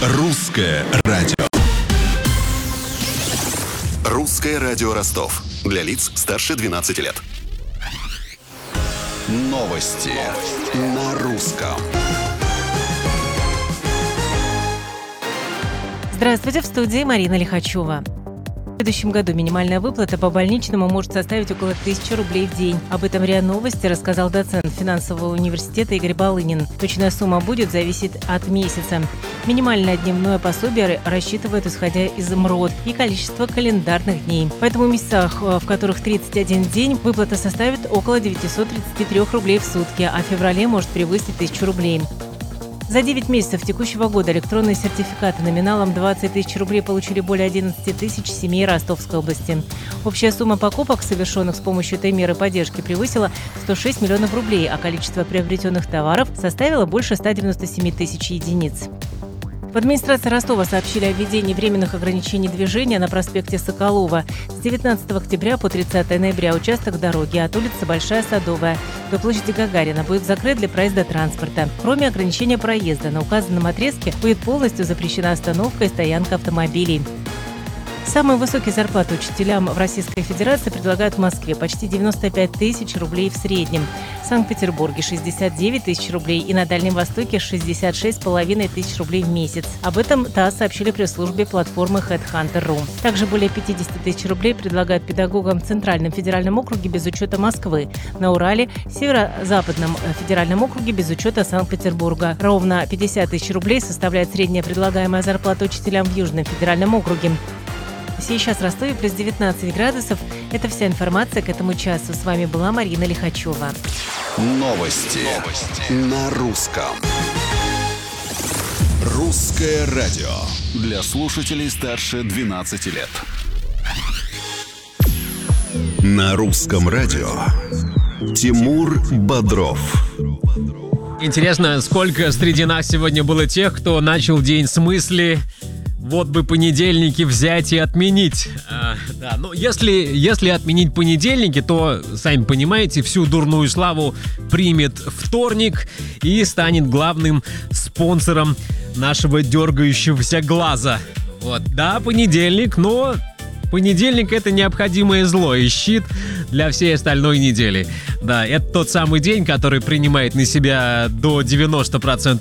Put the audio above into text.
Русское радио. Русское радио Ростов. Для лиц старше 12 лет. Новости на русском. Здравствуйте, в студии Марина Лихачева. В следующем году минимальная выплата по больничному может составить около 1000 рублей в день. Об этом РИА Новости рассказал доцент финансового университета Игорь Балынин. Точная сумма будет зависеть от месяца. Минимальное дневное пособие рассчитывают, исходя из МРОТ и количества календарных дней. Поэтому в месяцах, в которых 31 день, выплата составит около 933 рублей в сутки, а в феврале может превысить 1000 рублей. За 9 месяцев текущего года электронные сертификаты номиналом 20 тысяч рублей получили более 11 тысяч семей Ростовской области. Общая сумма покупок, совершенных с помощью этой меры поддержки, превысила 106 миллионов рублей, а количество приобретенных товаров составило больше 197 тысяч единиц. В администрации Ростова сообщили о введении временных ограничений движения на проспекте Соколова. С 19 октября по 30 ноября участок дороги от улицы Большая Садовая до площади Гагарина будет закрыт для проезда транспорта. Кроме ограничения проезда, на указанном отрезке будет полностью запрещена остановка и стоянка автомобилей. Самые высокие зарплаты учителям в Российской Федерации предлагают в Москве – почти 95 тысяч рублей в среднем, в Санкт-Петербурге – 69 тысяч рублей и на Дальнем Востоке – 66,5 тысяч рублей в месяц. Об этом ТАСС сообщили пресс-службе платформы HeadHunter.ru. Также более 50 тысяч рублей предлагают педагогам в Центральном федеральном округе без учета Москвы, на Урале, Северо-Западном федеральном округе без учета Санкт-Петербурга. Ровно 50 тысяч рублей составляет средняя предлагаемая зарплата учителям в Южном федеральном округе. Сейчас в Ростове плюс 19 градусов. Это вся информация к этому часу. С вами была Марина Лихачева. Новости на русском. Русское радио. Для слушателей старше 12 лет. На русском радио. Тимур Бодров. Интересно, сколько среди нас сегодня было тех, кто начал день с мысли: вот бы понедельники взять и отменить. Если отменить понедельники, то, сами понимаете, всю дурную славу примет вторник и станет главным спонсором нашего дергающегося глаза. Понедельник, но понедельник — это необходимое зло и щит для всей остальной недели. Да, это тот самый день, который принимает на себя до 90%